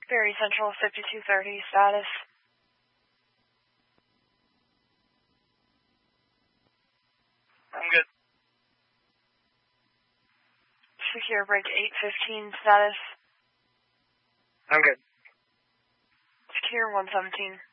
Berry Central 5230 status. I'm good. Secure break 815 status. I'm good. Secure 117.